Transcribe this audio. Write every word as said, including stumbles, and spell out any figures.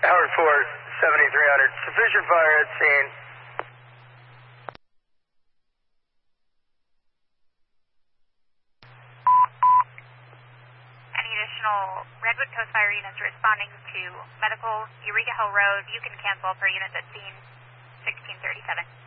Howard Ford, seventy-three hundred. Sufficient fire at scene. Any additional Redwood Coast Fire units responding to medical Eureka Hill Road, you can cancel per units at scene sixteen thirty-seven.